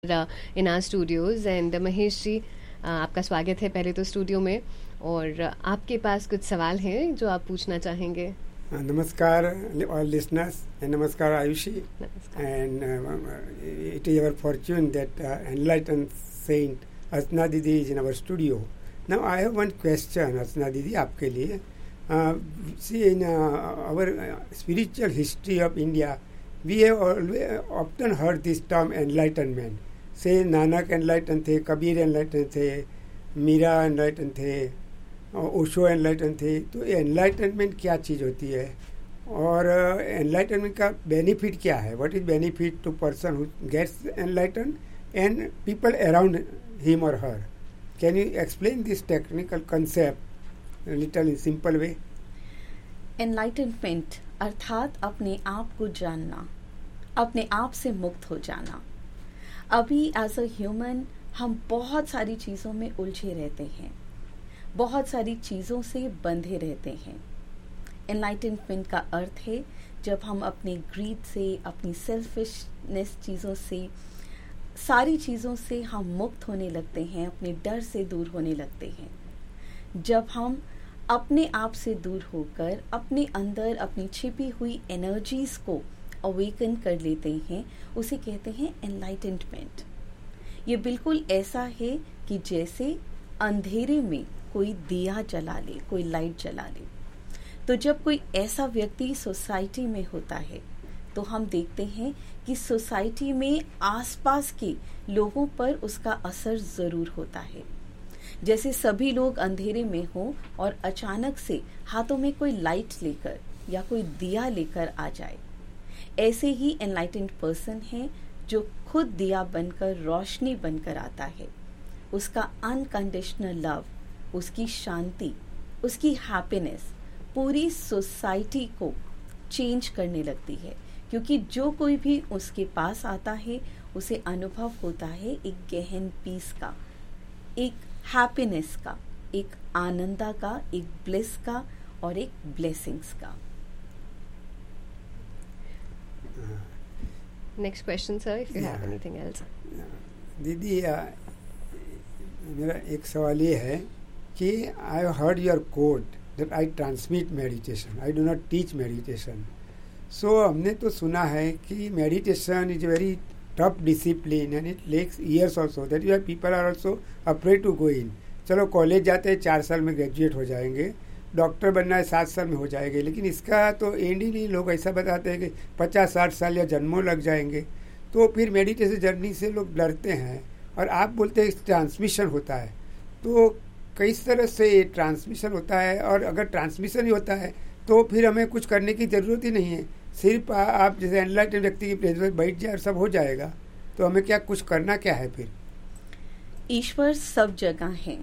In are Studios and Mahesh ji, आपका स्वागत है पहले तो स्टूडियो में। और आपके पास कुछ सवाल हैं जो आप पूछना चाहेंगे। नमस्कार all listeners and namaskar Ayushi. नमस्कार। And it is our fortune that enlightened saint Asna Didi is in our studio. Now I have one question, Asna Didi, आपके लिए. See, in our spiritual history of India, we have often heard this term enlightenment. Say Nanak enlighten थे, Kabir enlighten थे, Meera enlighten थे, Osho enlighten थे. तो enlightenment क्या चीज़ होती है और एनलाइटनमेंट का बेनिफिट क्या है? What is benefit to person who gets enlighten and people around him और हर? Can you explain this technical concept little in simple way? Enlightenment अर्थात अपने आप को जानना, अपने आप से मुक्त हो जाना. अभी एज अ ह्यूमन हम बहुत सारी चीज़ों में उलझे रहते हैं, बहुत सारी चीज़ों से बंधे रहते हैं. एनलाइटनमेंट का अर्थ है जब हम अपनी ग्रीड से, अपनी सेल्फिशनेस चीज़ों से, सारी चीज़ों से हम मुक्त होने लगते हैं, अपने डर से दूर होने लगते हैं. जब हम अपने आप से दूर होकर अपने अंदर अपनी छिपी हुई एनर्जीज को अवेकन कर लेते हैं, उसे कहते हैं एनलाइटनमेंट. ये बिल्कुल ऐसा है कि जैसे अंधेरे में कोई दिया जला ले, कोई लाइट जला ले. तो जब कोई ऐसा व्यक्ति सोसाइटी में होता है तो हम देखते हैं कि सोसाइटी में आसपास के लोगों पर उसका असर ज़रूर होता है. जैसे सभी लोग अंधेरे में हों और अचानक से हाथों में कोई लाइट लेकर या कोई दिया लेकर आ जाए, ऐसे ही एनलाइटेंड पर्सन है जो खुद दिया बनकर, रोशनी बनकर आता है. उसका अनकंडीशनल लव, उसकी शांति, उसकी हैप्पीनेस पूरी सोसाइटी को चेंज करने लगती है. क्योंकि जो कोई भी उसके पास आता है उसे अनुभव होता है एक गहन पीस का, एक हैप्पीनेस का, एक आनंदा का, एक ब्लिस का और एक ब्लेसिंग्स का. Next question sir, if you have anything else. दीदी, मेरा एक सवाल ये है कि I have heard your coat that I transmit meditation, I do not teach meditation. सो हमने तो सुना है कि meditation is very tough discipline and it takes years also, that you people are also afraid to go इन. चलो college जाते हैं, 4 साल में ग्रेजुएट हो जाएंगे, डॉक्टर बनना है 7 साल में हो जाएंगे, लेकिन इसका तो एंड ही नहीं. लोग ऐसा बताते हैं कि 50-60 साल या जन्मों लग जाएंगे. तो फिर मेडिटेशन जर्नी से लोग डरते हैं और आप बोलते हैं ट्रांसमिशन होता है. तो किस तरह से ट्रांसमिशन होता है? और अगर ट्रांसमिशन ही होता है तो फिर हमें कुछ करने की ज़रूरत ही नहीं है, सिर्फ आप जैसे एनलाइटेंड व्यक्ति की प्रेजेंस में बैठ जाए और सब हो जाएगा. तो हमें क्या कुछ करना क्या है फिर? ईश्वर सब जगह है.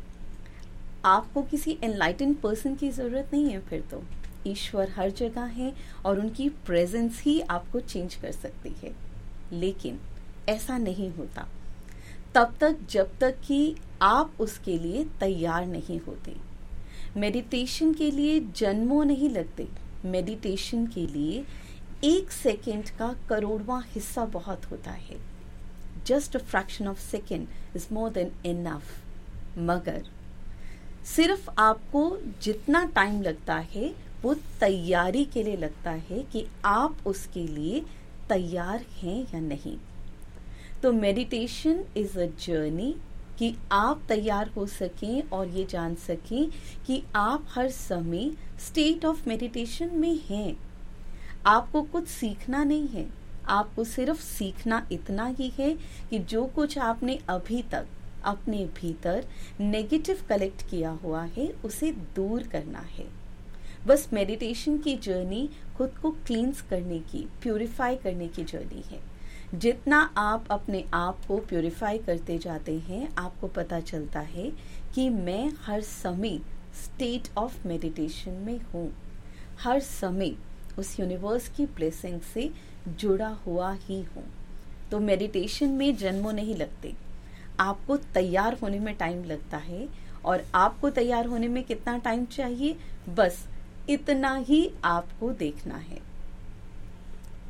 आपको किसी एनलाइटेंड पर्सन की ज़रूरत नहीं है. फिर तो ईश्वर हर जगह है और उनकी प्रेजेंस ही आपको चेंज कर सकती है. लेकिन ऐसा नहीं होता तब तक जब तक कि आप उसके लिए तैयार नहीं होते. मेडिटेशन के लिए जन्मों नहीं लगते. मेडिटेशन के लिए 1 सेकेंड का करोड़वां हिस्सा बहुत होता है. Just a fraction of second is more than enough. मगर सिर्फ आपको जितना टाइम लगता है वो तैयारी के लिए लगता है कि आप उसके लिए तैयार हैं या नहीं. तो मेडिटेशन इज अ जर्नी कि आप तैयार हो सकें और ये जान सकें कि आप हर समय स्टेट ऑफ मेडिटेशन में हैं. आपको कुछ सीखना नहीं है, आपको सिर्फ सीखना इतना ही है कि जो कुछ आपने अभी तक अपने भीतर नेगेटिव कलेक्ट किया हुआ है उसे दूर करना है. बस मेडिटेशन की जर्नी खुद को क्लींस करने की, प्यूरिफाई करने की जर्नी है. जितना आप अपने आप को प्यूरिफाई करते जाते हैं, आपको पता चलता है कि मैं हर समय स्टेट ऑफ मेडिटेशन में हूँ, हर समय उस यूनिवर्स की ब्लेसिंग से जुड़ा हुआ ही हूँ. तो मेडिटेशन में जन्मों नहीं लगते. आपको तैयार होने में टाइम लगता है. और आपको तैयार होने में कितना टाइम चाहिए? बस इतना ही आपको देखना है.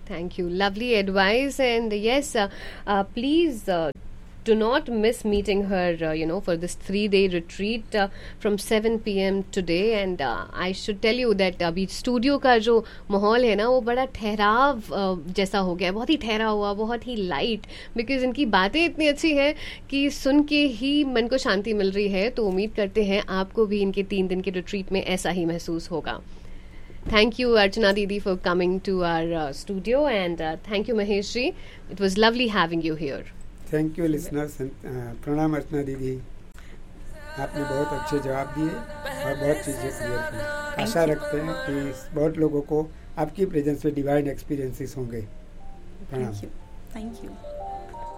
Thank you. Lovely advice. And yes, please do not miss meeting her, for this 3-day retreat from 7 p.m. today. And I should tell you that अभी स्टूडियो का जो माहौल है ना वो बड़ा ठहराव जैसा हो गया, बहुत ही ठहरा हुआ, बहुत ही लाइट, बिकॉज इनकी बातें इतनी अच्छी हैं कि सुन के ही मन को शांति मिल रही है. तो उम्मीद करते हैं आपको भी इनके 3 दिन के रिट्रीट में ऐसा ही महसूस होगा. Thank you, Archana Didi, for coming to our studio, and thank you, Mahesh ji. It was lovely having you here. Thank you listeners. प्रणाम अर्चना दीदी, आपने बहुत अच्छे जवाब दिए और बहुत चीज़ें क्लियर की. आशा रखते हैं कि बहुत लोगों को आपकी प्रेजेंस में डिवाइन एक्सपीरियंसेस होंगे. प्रणाम. Thank you.